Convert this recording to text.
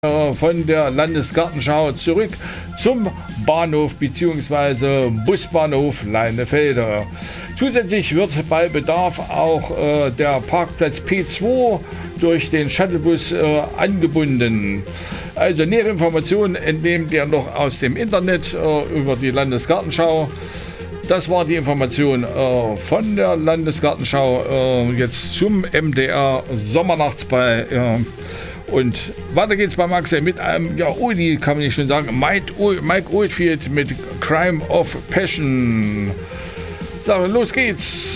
von der Landesgartenschau zurück zum Bahnhof bzw. Busbahnhof Leinefelde. Zusätzlich wird bei Bedarf auch der Parkplatz P2 durch den Shuttlebus angebunden. Also nähere Informationen entnehmt ihr noch aus dem Internet über die Landesgartenschau. Das war die Information von der Landesgartenschau jetzt zum MDR Sommernachtsball. Und weiter geht's bei Max mit einem, ja, Oldie kann man nicht schon sagen, Mike Oldfield mit Crime of Passion. So, los geht's.